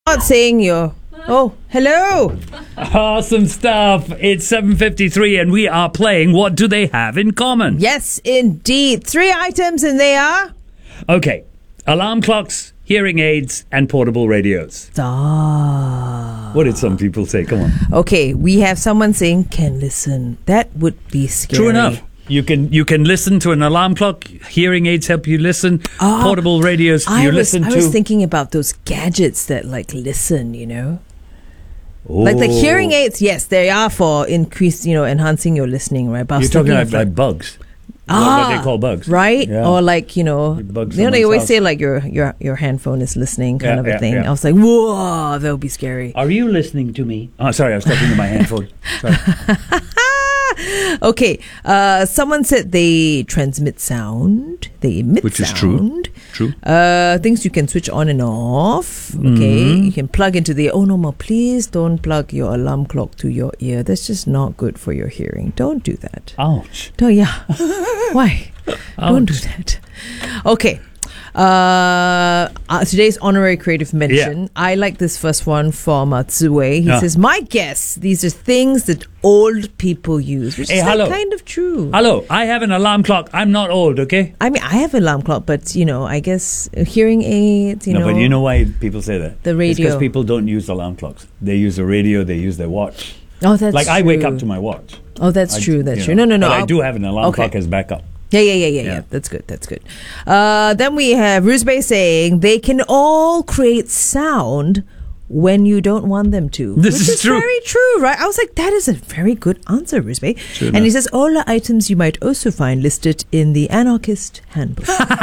Not saying you're... Oh, hello. Awesome stuff. It's 7:53 and we are playing What Do They Have in Common? Yes, indeed. 3 items and they are... Okay. Alarm clocks, hearing aids, and portable radios. What did some people say? Come on. Okay, we have someone saying, can listen. That would be scary. True enough. You can listen to an alarm clock. Hearing aids help you listen. Portable radios you listen to. I was thinking about those gadgets that like listen, you know. Like the hearing aids, yes, they are for increased, enhancing your listening, right? But you're talking about like bugs. What they call bugs, right? Yeah. Or like bugs they always say like your handphone is listening, kind of a thing. Yeah. I was like, whoa, that would be scary. Are you listening to me? Oh, sorry, I was talking to my handphone. Sorry. Okay, someone said they transmit sound, they emit Which sound. is true. Things you can switch on and off. Okay, you can plug into the. Oh no, please don't plug your alarm clock to your ear. That's just not good for your hearing. Don't do that. Ouch. Oh yeah, why? Don't do that. Okay. Today's honorary creative mention. Yeah. I like this first one from Ziwei. He says, my guess, these are things that old people use, which is kind of true. Hello, I have an alarm clock. I'm not old, okay? I mean, I have an alarm clock, but, I guess hearing aids, No, but you know why people say that? The radio. It's because people don't use alarm clocks. They use a radio, they use their watch. Oh, that's true. I wake up to my watch. Oh, that's true. That's true. No. But I do have an alarm clock as backup. Yeah. That's good. Then we have Rusbay saying they can all create sound when you don't want them to. Which is true. Very true, right? I was like, that is a very good answer, Rusbay. And he says all the items you might also find listed in the Anarchist Handbook.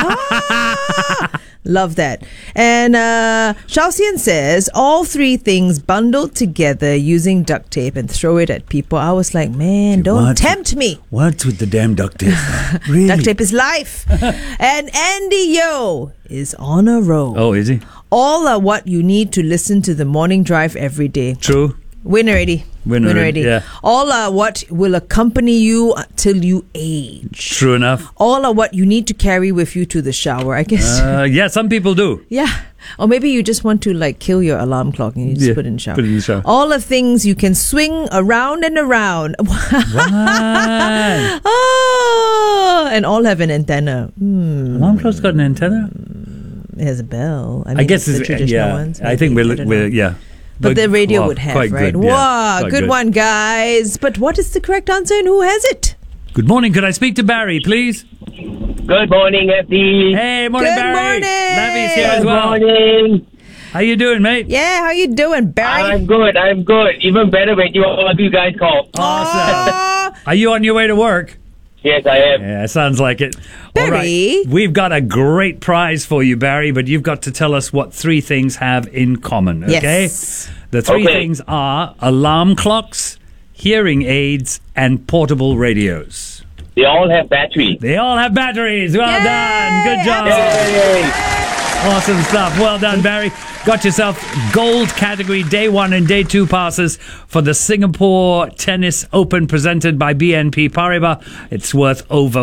Love that. And Xiaoxian says all 3 things bundled together using duct tape and throw it at people. I was like, man, don't tempt me. What's with the damn duct tape? Really? Duct tape is life. And Andy Yo is on a roll. Oh, is he? All are what you need to listen to the morning drive every day. True. Win already. Yeah. All are what will accompany you till you age. True enough. All are what you need to carry with you to the shower, I guess. Yeah, some people do. Yeah. Or maybe you just want to like kill your alarm clock and you just put it in the shower. Put it in the shower. All the things you can swing around and around. Right. Oh, and all have an antenna. Alarm clock's got an antenna? It has a bell. I guess it's the traditional ones. I think we're yeah. But the radio would have, quite right? Good, yeah, wow, good one, guys. But what is the correct answer and who has it? Good morning. Could I speak to Barry, please? Good morning, FD. Hey, morning, Good Barry. morning. Lavi's here as Good well. morning. How you doing, mate? Yeah, how you doing, Barry? I'm good. Even better when all of you guys call. Awesome. Are you on your way to work? Yes, I am. Yeah, sounds like it. Barry? All right. We've got a great prize for you, Barry, but you've got to tell us what 3 things have in common, okay? Yes. The 3 things are alarm clocks, hearing aids, and portable radios. They all have batteries. They all have batteries. Well Yay! done. Good job. Yay! Awesome stuff. Well done, Barry. Got yourself gold category day 1 and day 2 passes for the Singapore Tennis Open presented by BNP Paribas. It's worth over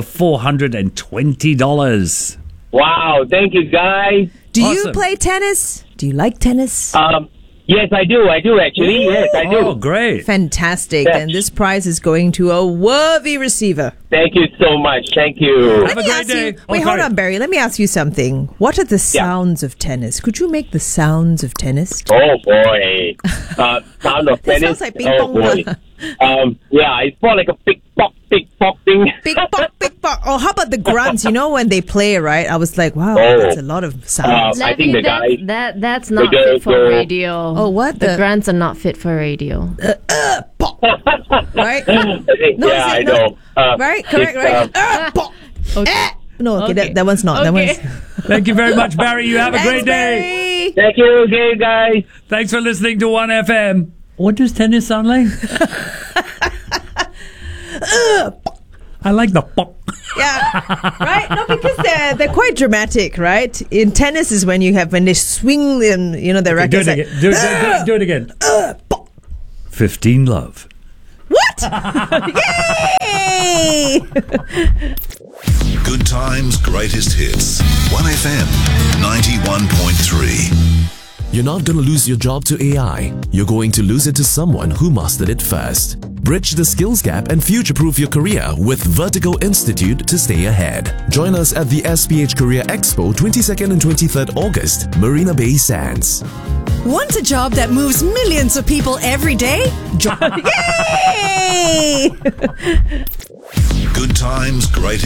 $420. Wow, thank you, guys. Do you Awesome. play tennis? Do you like tennis? Yes, I do actually. Yes, I do. Oh, great. Fantastic. Yes. And this prize is going to a worthy receiver. Thank you so much. Thank you. Have a great day. Wait, hold on, Barry. Let me ask you something. What are the sounds of tennis? Could you make the sounds of tennis? Oh, boy. Sound of That tennis. sounds like ping Oh, pong. boy. Yeah, it's more like a big pop thing. Big pop, big pop. Oh, how about the grunts? You know when they play, right? I was like, wow, Oh. that's a lot of sounds. I think the guy. That's not the fit for girl- radio. Oh, what? The grunts are not fit for radio. Right? Yeah, I know. Right? Correct, it's, right? Pop. Okay. No, okay, Okay. that one's not. That Okay. one's... Thank you very much, Barry. You have a great day. Barry. Thank you again, guys. Thanks for listening to 1FM. What does tennis sound like? I like the pop. Yeah, right? No, because they're quite dramatic, right? In tennis is when they swing them, the Do it rackets. again. Do it again. 15 love. What? Yay! Good times, greatest hits. 1FM 91.3. You're not going to lose your job to AI. You're going to lose it to someone who mastered it first. Bridge the skills gap and future-proof your career with Vertical Institute to stay ahead. Join us at the SPH Career Expo 22nd and 23rd August, Marina Bay Sands. Want a job that moves millions of people every day? Yay! Good times, great